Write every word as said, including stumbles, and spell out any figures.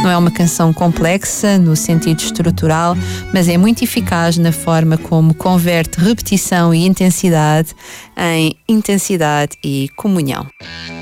Não é uma canção complexa no sentido estrutural, mas é muito eficaz na forma como converte repetição e intensidade em intensidade e comunhão.